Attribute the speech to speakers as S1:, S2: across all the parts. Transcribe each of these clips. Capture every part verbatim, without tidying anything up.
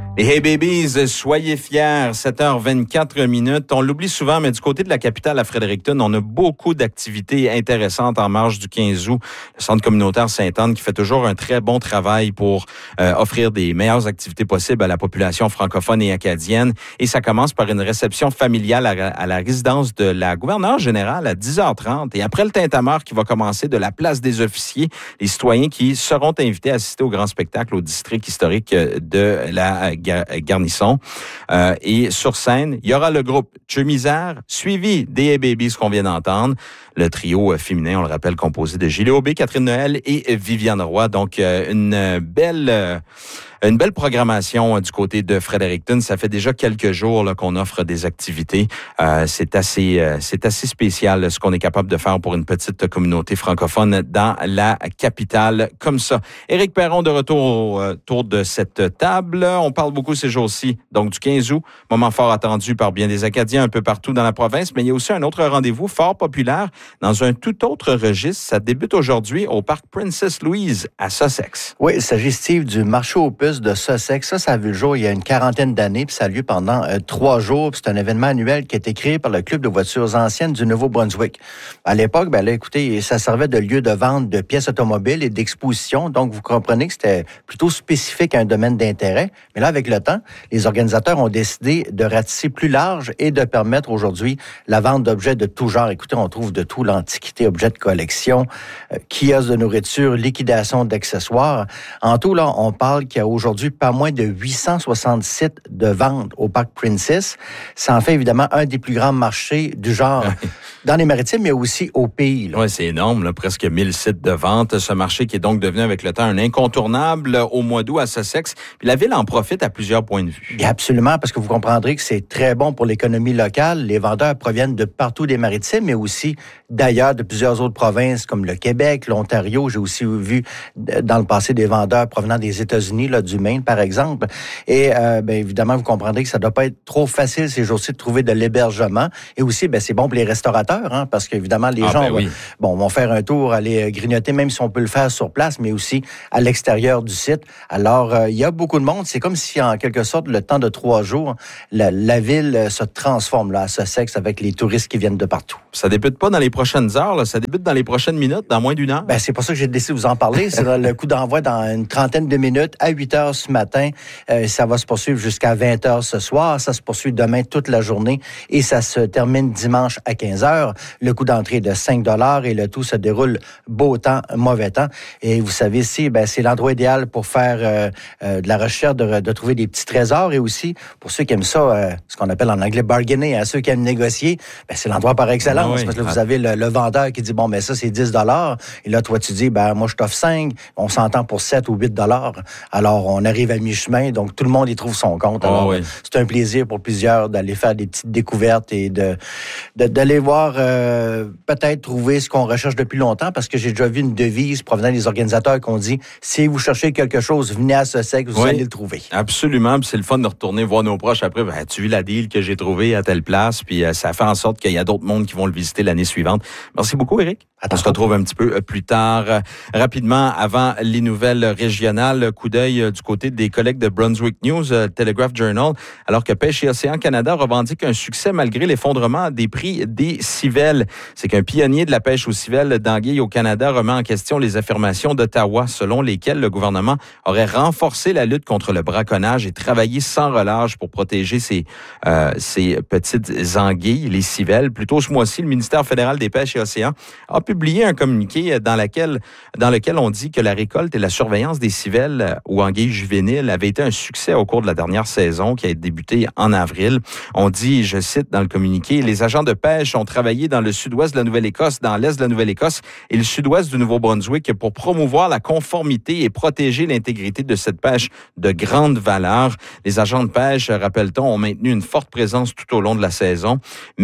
S1: Et Hey Babies, soyez fiers, sept heures vingt-quatre minutes. On l'oublie souvent, mais du côté de la capitale à Fredericton, on a beaucoup d'activités intéressantes en marge du quinze août. Le Centre communautaire Sainte-Anne qui fait toujours un très bon travail pour euh, offrir des meilleures activités possibles à la population francophone et acadienne. Et ça commence par une réception familiale à, à la résidence de la gouverneure générale à dix heures trente. Et après le tintamarre qui va commencer de la place des officiers, les citoyens qui seront invités à assister au grand spectacle au district historique de la Garnison. Euh, et sur scène, il y aura le groupe Chemisère, suivi des Hey Babies qu'on vient d'entendre. Le trio féminin, on le rappelle, composé de Gilles Aubé, Catherine Noël et Viviane Roy. Donc, euh, une belle... Euh, Une belle programmation du côté de Fredericton. Ça fait déjà quelques jours là, qu'on offre des activités. Euh, c'est assez, euh, c'est assez spécial là, ce qu'on est capable de faire pour une petite communauté francophone dans la capitale comme ça. Éric Perron de retour autour de cette table. On parle beaucoup ces jours-ci, donc du quinze août, moment fort attendu par bien des Acadiens un peu partout dans la province, mais il y a aussi un autre rendez-vous fort populaire dans un tout autre registre. Ça débute aujourd'hui au parc Princess Louise à Sussex.
S2: Oui, il s'agit, Steve, du marché aux puces de Sussex. Ça, ça a vu le jour il y a une quarantaine d'années, puis ça a lieu pendant euh, trois jours. Puis c'est un événement annuel qui a été créé par le Club de voitures anciennes du Nouveau-Brunswick. À l'époque, ben là, écoutez, ça servait de lieu de vente de pièces automobiles et d'exposition. Donc, vous comprenez que c'était plutôt spécifique à un domaine d'intérêt. Mais là, avec le temps, les organisateurs ont décidé de ratisser plus large et de permettre aujourd'hui la vente d'objets de tout genre. Écoutez, on trouve de tout, l'antiquité, objets de collection, euh, kiosques de nourriture, liquidation d'accessoires. En tout, là, on parle qu'il y a aujourd'hui pas moins de huit cent soixante sites de vente au parc Princess. Ça en fait évidemment un des plus grands marchés du genre dans les maritimes, mais aussi au pays.
S1: Oui, c'est énorme, là, presque mille sites de vente. Ce marché qui est donc devenu avec le temps un incontournable au mois d'août à Sussex. Puis la ville en profite à plusieurs points de vue.
S2: Et absolument, parce que vous comprendrez que c'est très bon pour l'économie locale. Les vendeurs proviennent de partout des maritimes, mais aussi d'ailleurs de plusieurs autres provinces comme le Québec, l'Ontario. J'ai aussi vu dans le passé des vendeurs provenant des États-Unis, là, du Maine, par exemple. Et euh, bien évidemment, vous comprendrez que ça ne doit pas être trop facile ces jours-ci de trouver de l'hébergement. Et aussi, bien, c'est bon pour les restaurateurs, hein, parce qu'évidemment, les ah, gens ben oui. bon, vont faire un tour, aller grignoter, même si on peut le faire sur place, mais aussi à l'extérieur du site. Alors, euh, il y a beaucoup de monde. C'est comme si, en quelque sorte, le temps de trois jours, la, la ville se transforme là, à Sussex avec les touristes qui viennent de partout.
S1: Ça débute pas dans les prochaines heures, là. Ça débute dans les prochaines minutes, dans moins d'une heure.
S2: Ben, c'est pour ça que j'ai décidé de vous en parler. C'est le coup d'envoi dans une trentaine de minutes à huit heures ce matin. Euh, ça va se poursuivre jusqu'à vingt heures ce soir. Ça se poursuit demain toute la journée et ça se termine dimanche à quinze heures. Le coût d'entrée est de cinq dollars et le tout se déroule beau temps, mauvais temps. Et vous savez, ici, ben, c'est l'endroit idéal pour faire euh, euh, de la recherche, de, de trouver des petits trésors et aussi, pour ceux qui aiment ça, euh, ce qu'on appelle en anglais bargainer, à ceux qui aiment négocier, ben, c'est l'endroit par excellence. Ah oui. Parce que là, vous avez le, le vendeur qui dit, bon, ben ça, c'est dix dollars. Et là, toi, tu dis, ben moi, je t'offre cinq. On s'entend pour sept ou huit dollars. Alors, on arrive à mi-chemin. Donc, tout le monde y trouve son compte. Alors, oh oui. c'est un plaisir pour plusieurs d'aller faire des petites découvertes et de, de d'aller voir, euh, peut-être trouver ce qu'on recherche depuis longtemps, parce que j'ai déjà vu une devise provenant des organisateurs qui ont dit, si vous cherchez quelque chose, venez à Sussex, vous oui, allez le trouver.
S1: Absolument. Puis c'est le fun de retourner voir nos proches après. Ben, as-tu vu la deal que j'ai trouvée à telle place? Puis euh, ça fait en sorte qu'il y a d'autres mondes qui vont le visiter l'année suivante. Merci beaucoup, Éric. On se retrouve un petit peu plus tard. Euh, rapidement, avant les nouvelles régionales, coup d'œil du côté des collègues de Brunswick News, euh, Telegraph Journal, alors que Pêche et Océan Canada revendique un succès malgré l'effondrement des prix des civelles. C'est qu'un pionnier de la pêche aux civelles d'anguilles au Canada remet en question les affirmations d'Ottawa selon lesquelles le gouvernement aurait renforcé la lutte contre le braconnage et travaillé sans relâche pour protéger ces, euh, ces petites anguilles, les civelles. Plus tôt ce mois-ci, le ministère fédéral des Pêches et Océans a publié un communiqué dans, laquelle, dans lequel on dit que la récolte et la surveillance des civelles ou anguilles juvéniles avait été un succès au cours de la dernière saison qui a débuté en avril. On dit, je cite dans le communiqué, les agents de pêche ont travaillé dans le sud-ouest de la Nouvelle-Écosse, dans l'est de la Nouvelle-Écosse et le sud-ouest du Nouveau-Brunswick pour promouvoir la conformité et protéger l'intégrité de cette pêche de grande valeur. Les agents de pêche, rappelle-t-on, ont maintenu une forte présence tout au long de la saison, mais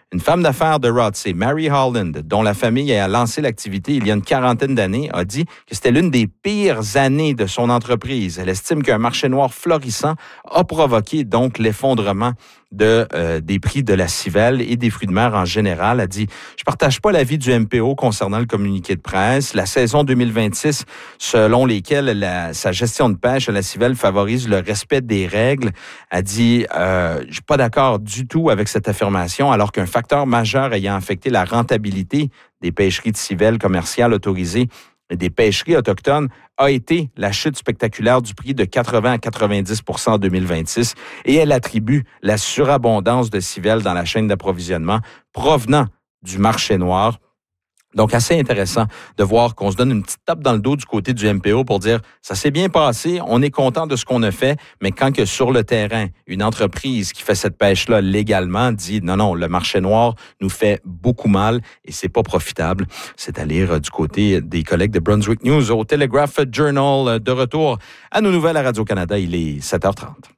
S1: Une femme d'affaires de Rothsay, Mary Holland, dont la famille a lancé l'activité il y a une quarantaine d'années, a dit que c'était l'une des pires années de son entreprise. Elle estime qu'un marché noir florissant a provoqué donc l'effondrement de, euh, des prix de la civelle et des fruits de mer en général. Elle a dit « Je partage pas l'avis du M P O concernant le communiqué de presse. La saison deux mille vingt-six, selon lesquelles la, sa gestion de pêche à la civelle favorise le respect des règles. » Elle dit euh, « Je suis pas d'accord du tout avec cette affirmation, alors qu'un facteur majeur ayant affecté la rentabilité des pêcheries de civelle commerciales autorisées et des pêcheries autochtones a été la chute spectaculaire du prix de quatre-vingts à quatre-vingt-dix pour cent en deux mille vingt-six, et elle attribue la surabondance de civelle dans la chaîne d'approvisionnement provenant du marché noir. Donc, assez intéressant de voir qu'on se donne une petite tape dans le dos du côté du M P O pour dire « ça s'est bien passé, on est content de ce qu'on a fait », mais quand que sur le terrain, une entreprise qui fait cette pêche-là légalement dit « non, non, le marché noir nous fait beaucoup mal et c'est pas profitable », c'est à lire du côté des collègues de Brunswick News au Telegraph Journal. De retour à nos nouvelles à Radio-Canada, il est sept heures trente.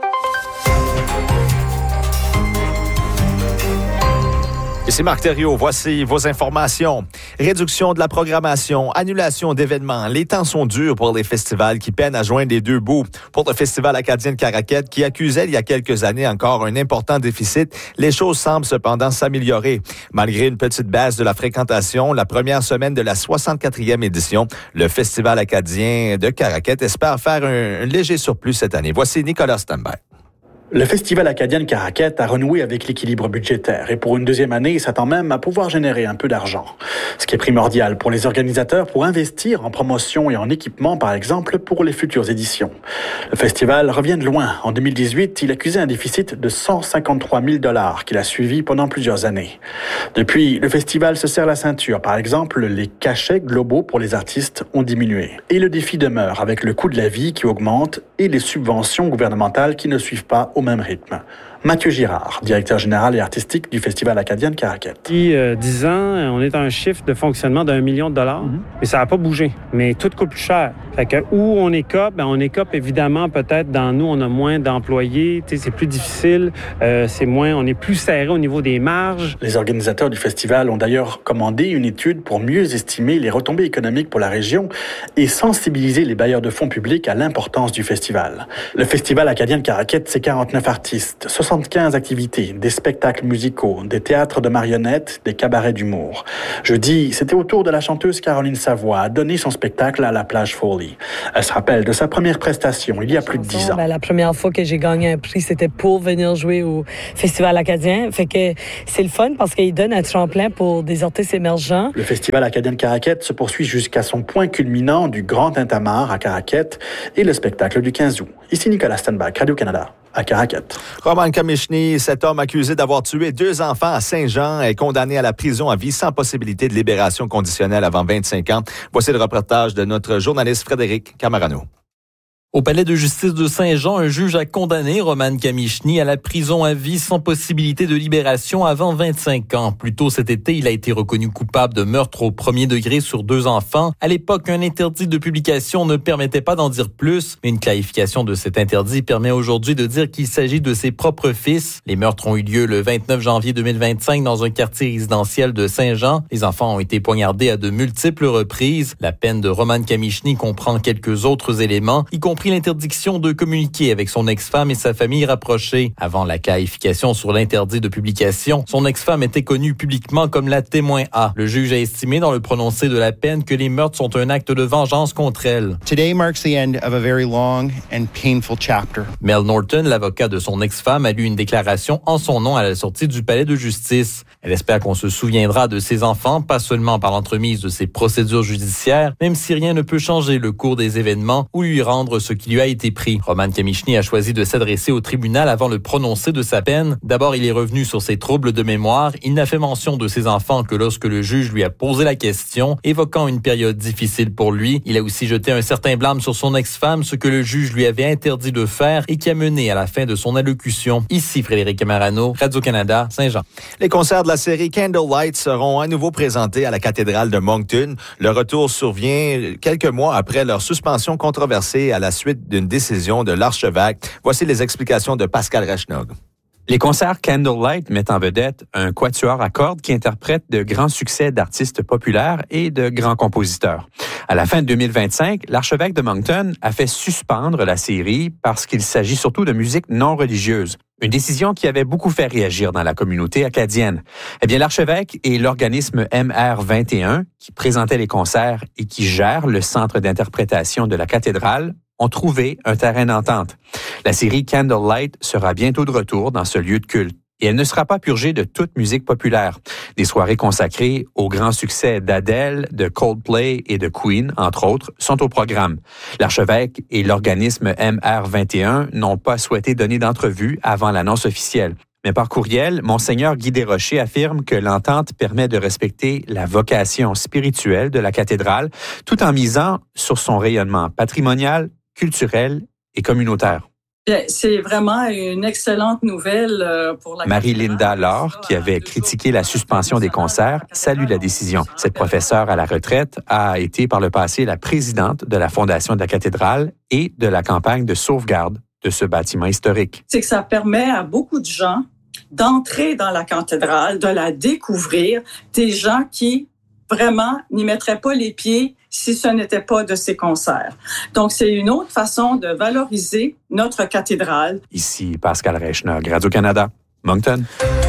S3: Ici Marc Thériault, voici vos informations. Réduction de la programmation, annulation d'événements. Les temps sont durs pour les festivals qui peinent à joindre les deux bouts. Pour le Festival acadien de Caraquette, qui accusait il y a quelques années encore un important déficit, les choses semblent cependant s'améliorer. Malgré une petite baisse de la fréquentation, la première semaine de la soixante-quatrième édition, le Festival acadien de Caraquette espère faire un, un léger surplus cette année. Voici Nicolas Stenberg.
S4: Le Festival acadien de Caraquette a renoué avec l'équilibre budgétaire et pour une deuxième année, il s'attend même à pouvoir générer un peu d'argent. Ce qui est primordial pour les organisateurs pour investir en promotion et en équipement, par exemple, pour les futures éditions. Le festival revient de loin. En deux mille dix-huit, il accusait un déficit de cent cinquante-trois mille dollars qu'il a suivi pendant plusieurs années. Depuis, le festival se serre la ceinture. Par exemple, les cachets globaux pour les artistes ont diminué. Et le défi demeure avec le coût de la vie qui augmente et les subventions gouvernementales qui ne suivent pas au même rythme. Mathieu Girard, directeur général et artistique du Festival acadien de Caraquette.
S5: Depuis euh, dix ans, on est à un chiffre de fonctionnement d'un million de dollars, mm-hmm. mais ça n'a pas bougé. Mais tout coûte plus cher. Fait que où on écope, ben on écope évidemment peut-être dans nous, on a moins d'employés, c'est plus difficile, euh, c'est moins, on est plus serré au niveau des marges.
S4: Les organisateurs du festival ont d'ailleurs commandé une étude pour mieux estimer les retombées économiques pour la région et sensibiliser les bailleurs de fonds publics à l'importance du festival. Le Festival acadien de Caraquette, c'est quarante-neuf artistes, soixante-quinze activités, des spectacles musicaux, des théâtres de marionnettes, des cabarets d'humour. Jeudi, c'était au tour de la chanteuse Caroline Savoie à donner son spectacle à la plage Foley. Elle se rappelle de sa première prestation il y a plus de dix ans.
S6: Ben, la première fois que j'ai gagné un prix, c'était pour venir jouer au Festival acadien. Fait que c'est le fun parce qu'il donne un tremplin pour des artistes émergents.
S4: Le Festival acadien de Caraquette se poursuit jusqu'à son point culminant du Grand Tintamarre à Caraquette et le spectacle du quinze août. Ici Nicolas Stenberg, Radio-Canada. À Caraquette.
S3: Roman Kamichny, cet homme accusé d'avoir tué deux enfants à Saint-Jean, est condamné à la prison à vie sans possibilité de libération conditionnelle avant vingt-cinq ans. Voici le reportage de notre journaliste Frédéric Camarano.
S7: Au palais de justice de Saint-Jean, un juge a condamné Roman Kamichny à la prison à vie sans possibilité de libération avant vingt-cinq ans. Plus tôt cet été, il a été reconnu coupable de meurtre au premier degré sur deux enfants. À l'époque, un interdit de publication ne permettait pas d'en dire plus, mais une clarification de cet interdit permet aujourd'hui de dire qu'il s'agit de ses propres fils. Les meurtres ont eu lieu le vingt-neuf janvier deux mille vingt-cinq dans un quartier résidentiel de Saint-Jean. Les enfants ont été poignardés à de multiples reprises. La peine de Roman Kamichny comprend quelques autres éléments, y compris l'interdiction de communiquer avec son ex-femme et sa famille rapprochée. Avant la clarification sur l'interdit de publication, son ex-femme était connue publiquement comme la témoin A. Le juge a estimé dans le prononcé de la peine que les meurtres sont un acte de vengeance contre elle.
S8: Today marks the end of a very long and painful chapter.
S7: Mel Norton, l'avocat de son ex-femme, a lu une déclaration en son nom à la sortie du palais de justice. Elle espère qu'on se souviendra de ses enfants, pas seulement par l'entremise de ses procédures judiciaires, même si rien ne peut changer le cours des événements ou lui rendre ce qui lui a été pris. Roman Kamichny a choisi de s'adresser au tribunal avant le prononcé de sa peine. D'abord, il est revenu sur ses troubles de mémoire. Il n'a fait mention de ses enfants que lorsque le juge lui a posé la question, évoquant une période difficile pour lui. Il a aussi jeté un certain blâme sur son ex-femme, ce que le juge lui avait interdit de faire et qui a mené à la fin de son allocution. Ici Frédéric Camarano, Radio-Canada, Saint-Jean.
S3: Les concerts de la série Candlelight seront à nouveau présentés à la cathédrale de Moncton. Le retour survient quelques mois après leur suspension controversée à la suite d'une décision de l'archevêque. Voici les explications de Pascal Rechnog.
S9: Les concerts Candlelight mettent en vedette un quatuor à cordes qui interprète de grands succès d'artistes populaires et de grands compositeurs. À la fin de deux mille vingt-cinq, l'archevêque de Moncton a fait suspendre la série parce qu'il s'agit surtout de musique non religieuse. Une décision qui avait beaucoup fait réagir dans la communauté acadienne. Eh bien, l'archevêque et l'organisme M R vingt et un, qui présentait les concerts et qui gère le centre d'interprétation de la cathédrale, ont trouvé un terrain d'entente. La série Candlelight sera bientôt de retour dans ce lieu de culte. Et elle ne sera pas purgée de toute musique populaire. Des soirées consacrées aux grands succès d'Adele, de Coldplay et de Queen, entre autres, sont au programme. L'archevêque et l'organisme M R vingt et un n'ont pas souhaité donner d'entrevue avant l'annonce officielle. Mais par courriel, Monseigneur Guy Desrochers affirme que l'entente permet de respecter la vocation spirituelle de la cathédrale, tout en misant sur son rayonnement patrimonial, culturel et communautaire.
S10: C'est vraiment une excellente nouvelle pour la
S9: Marie-Linda Laure, qui avait critiqué la suspension des concerts, salue la décision. Cette professeure à la retraite a été par le passé la présidente de la Fondation de la cathédrale et de la campagne de sauvegarde de ce bâtiment historique.
S10: C'est que ça permet à beaucoup de gens d'entrer dans la cathédrale, de la découvrir, des gens qui vraiment n'y mettraient pas les pieds si ce n'était pas de ces concerts. Donc, c'est une autre façon de valoriser notre cathédrale.
S9: Ici Pascal Reichner, Radio-Canada, Moncton.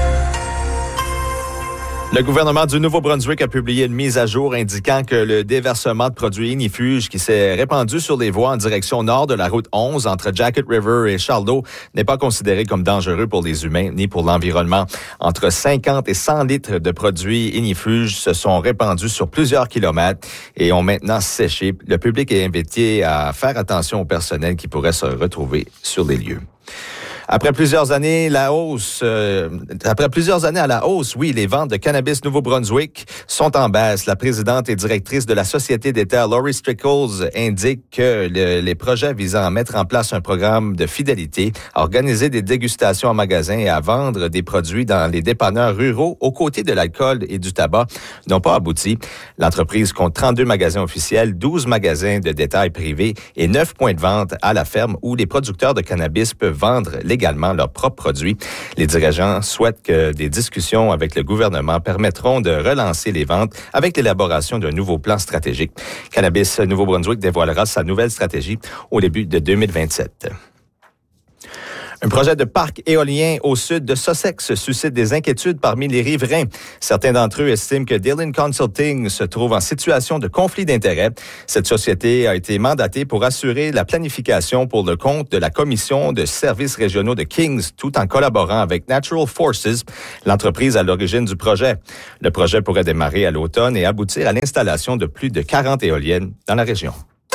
S3: Le gouvernement du Nouveau-Brunswick a publié une mise à jour indiquant que le déversement de produits ignifuges qui s'est répandu sur les voies en direction nord de la route onze entre Jacket River et Charleau n'est pas considéré comme dangereux pour les humains ni pour l'environnement. Entre cinquante et cent litres de produits ignifuges se sont répandus sur plusieurs kilomètres et ont maintenant séché. Le public est invité à faire attention au personnel qui pourrait se retrouver sur les lieux. Après plusieurs années, la hausse, euh, après plusieurs années à la hausse, oui, les ventes de cannabis Nouveau-Brunswick sont en baisse. La présidente et directrice de la Société d'État, Laurie Strickles, indique que le, les projets visant à mettre en place un programme de fidélité, à organiser des dégustations en magasin et à vendre des produits dans les dépanneurs ruraux aux côtés de l'alcool et du tabac n'ont pas abouti. L'entreprise compte trente-deux magasins officiels, douze magasins de détail privés et neuf points de vente à la ferme où les producteurs de cannabis peuvent vendre les également leurs propres produits. Les dirigeants souhaitent que des discussions avec le gouvernement permettront de relancer les ventes avec l'élaboration d'un nouveau plan stratégique. Cannabis Nouveau-Brunswick dévoilera sa nouvelle stratégie au début de deux mille vingt-sept. Un projet de parc éolien au sud de Sussex suscite des inquiétudes parmi les riverains. Certains d'entre eux estiment que Dillon Consulting se trouve en situation de conflit d'intérêts. Cette société a été mandatée pour assurer la planification pour le compte de la Commission de services régionaux de Kings, tout en collaborant avec Natural Forces, l'entreprise à l'origine du projet. Le projet pourrait démarrer à l'automne et aboutir à l'installation de plus de quarante éoliennes dans la région.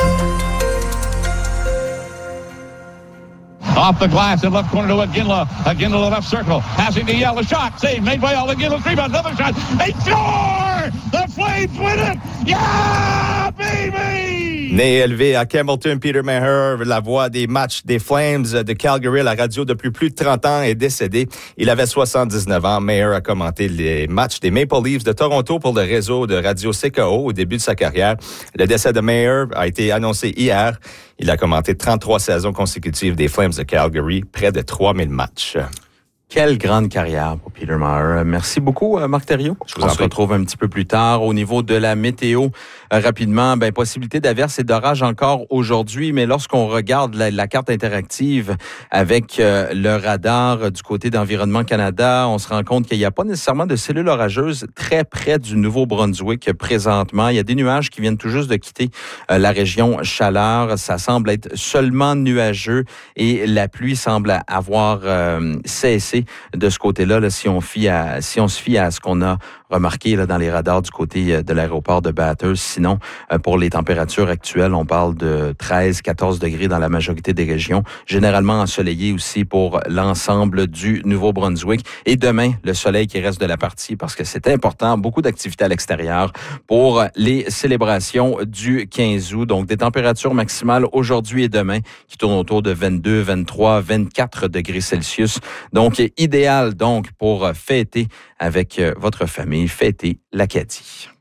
S11: Off the glass in left corner to Aginla. Aginla left circle. Passing to Yell. A shot. Save made by all. Aginla's rebound. Another shot. They score! The Flames win it! Yeah, baby!
S3: Né et élevé à Campbellton, Peter Maher, la voix des matchs des Flames de Calgary à la radio depuis plus de trente ans, est décédé. Il avait soixante-dix-neuf ans. Maher a commenté les matchs des Maple Leafs de Toronto pour le réseau de radio C K O au début de sa carrière. Le décès de Maher a été annoncé hier. Il a commenté trente-trois saisons consécutives des Flames de Calgary, près de trois mille matchs.
S1: Quelle grande carrière pour Peter Maher. Merci beaucoup, Marc Thériault. Je vous On se retrouve un petit peu plus tard. Au niveau de la météo, euh, rapidement, ben, possibilité d'averses et d'orages encore aujourd'hui, mais lorsqu'on regarde la, la carte interactive avec euh, le radar du côté d'Environnement Canada, on se rend compte qu'il n'y a pas nécessairement de cellules orageuses très près du Nouveau-Brunswick présentement. Il y a des nuages qui viennent tout juste de quitter euh, la région Chaleur. Ça semble être seulement nuageux et la pluie semble avoir euh, cessé de ce côté-là, là, si on fie à, si on se fie à ce qu'on a remarqué là, dans les radars du côté de l'aéroport de Bathurst. Sinon, pour les températures actuelles, on parle de treize à quatorze degrés dans la majorité des régions, généralement ensoleillé aussi pour l'ensemble du Nouveau-Brunswick. Et demain, le soleil qui reste de la partie parce que c'est important, beaucoup d'activités à l'extérieur pour les célébrations du quinze août. Donc, des températures maximales aujourd'hui et demain qui tournent autour de vingt-deux, vingt-trois, vingt-quatre degrés Celsius. Donc, idéal donc pour fêter avec votre famille, fêter l'Acadie.